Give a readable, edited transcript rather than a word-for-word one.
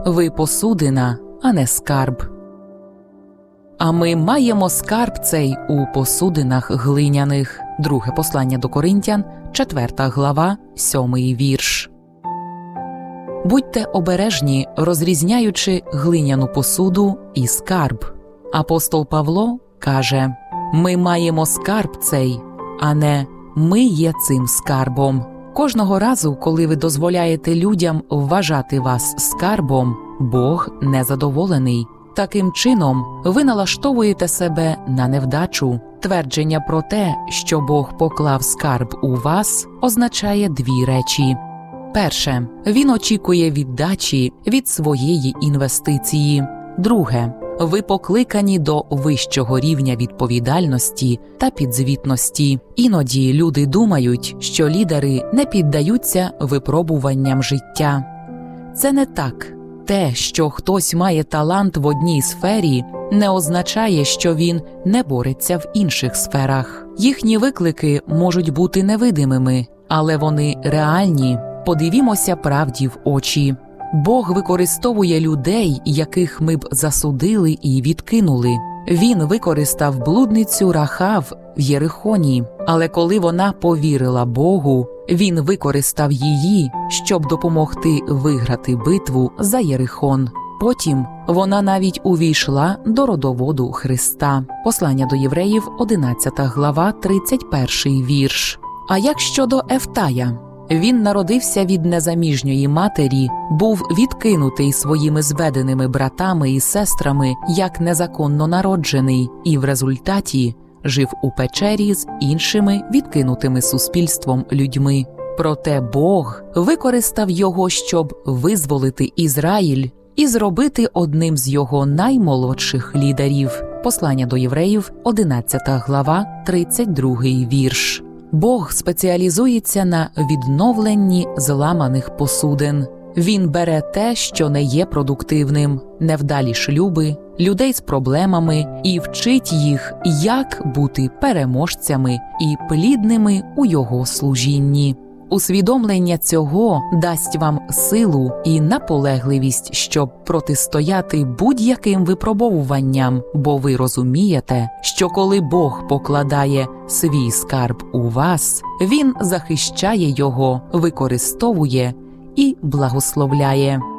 ви посудина, а не скарб. А ми маємо скарб цей у посудинах глиняних. Друге послання до Коринтян, 4 глава, 7 вірш. Будьте обережні, розрізняючи глиняну посуду і скарб. Апостол Павло каже: «Ми маємо скарб цей, а не ми є цим скарбом». Кожного разу, коли ви дозволяєте людям вважати вас скарбом, Бог незадоволений. Таким чином, ви налаштовуєте себе на невдачу. Твердження про те, що Бог поклав скарб у вас, означає дві речі. Перше, він очікує віддачі від своєї інвестиції. Друге, ви покликані до вищого рівня відповідальності та підзвітності. Іноді люди думають, що лідери не піддаються випробуванням життя. Це не так. Те, що хтось має талант в одній сфері, не означає, що він не бореться в інших сферах. Їхні виклики можуть бути невидимими, але вони реальні. Подивімося правді в очі. Бог використовує людей, яких ми б засудили і відкинули. Він використав блудницю Рахав в Єрихоні, але коли вона повірила Богу, він використав її, щоб допомогти виграти битву за Єрихон. Потім вона навіть увійшла до родоводу Христа. Послання до Євреїв, 11 глава, 31 вірш. А як щодо Ефтая? Він народився від незаміжньої матері, був відкинутий своїми зведеними братами і сестрами як незаконно народжений і в результаті жив у печері з іншими відкинутими суспільством людьми. Проте Бог використав його, щоб визволити Ізраїль і зробити одним з його наймолодших лідерів. Послання до Євреїв, 11 глава, 32 вірш. Бог спеціалізується на відновленні зламаних посудин. Він бере те, що не є продуктивним, невдалі шлюби, людей з проблемами і вчить їх, як бути переможцями і плідними у його служінні. Усвідомлення цього дасть вам силу і наполегливість, щоб протистояти будь-яким випробовуванням, бо ви розумієте, що коли Бог покладає свій скарб у вас, Він захищає його, використовує і благословляє.